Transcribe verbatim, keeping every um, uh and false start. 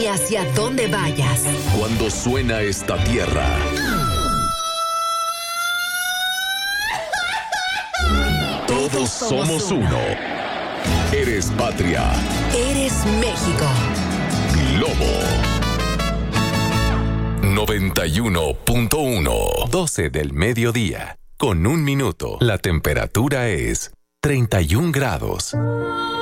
y hacia dónde vayas. Cuando suena esta tierra, todos somos uno. Eres patria. Eres México. Globo noventa y uno punto uno. doce del mediodía. Con un minuto. La temperatura es treinta y un grados.